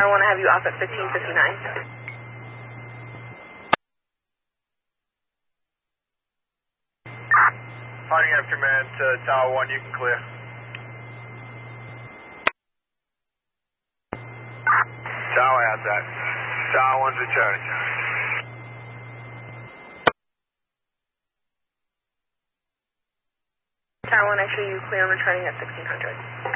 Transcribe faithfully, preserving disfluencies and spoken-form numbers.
I want to have you off at fifteen fifty-nine. Hunting after man to Tower one, you can clear. Tower has that. Tower one's returning. Tower one, actually you clear returning at sixteen hundred.